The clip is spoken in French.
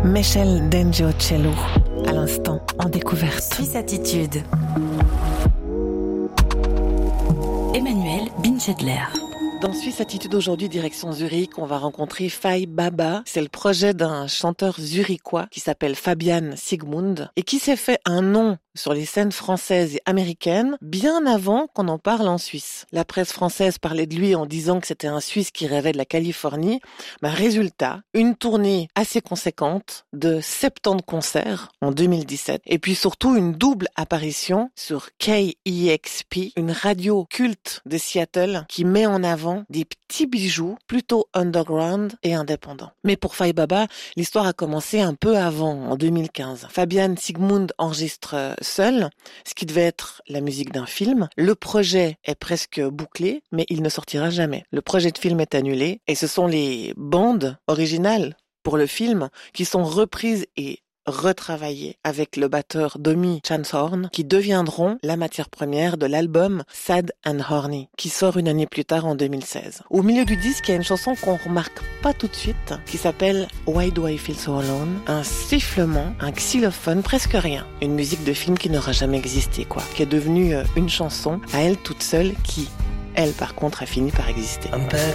Michel Deggiocello, à l'instant, en découverte. Suisse Attitude. Emmanuel Binchedler. Dans Suisse Attitude aujourd'hui, direction Zurich, on va rencontrer Fai Baba. C'est le projet d'un chanteur zurichois qui s'appelle Fabian Sigmund et qui s'est fait un nom sur les scènes françaises et américaines bien avant qu'on en parle en Suisse. La presse française parlait de lui en disant que c'était un Suisse qui rêvait de la Californie. Résultat, une tournée assez conséquente de 70 concerts en 2017 et puis surtout une double apparition sur KEXP, une radio culte de Seattle qui met en avant des petits bijoux plutôt underground et indépendants. Mais pour Fai Baba, l'histoire a commencé un peu avant, en 2015. Fabian Sigmund enregistre seul, ce qui devait être la musique d'un film. Le projet est presque bouclé, mais il ne sortira jamais. Le projet de film est annulé et ce sont les bandes originales pour le film qui sont reprises et retravaillées avec le batteur Domi Chanshorn qui deviendront la matière première de l'album Sad and Horny qui sort une année plus tard en 2016. Au milieu du disque, il y a une chanson qu'on remarque pas tout de suite qui s'appelle Why Do I Feel So Alone? Un sifflement, un xylophone, presque rien. Une musique de film qui n'aura jamais existé qui est devenue une chanson à elle toute seule qui, elle par contre, a fini par exister.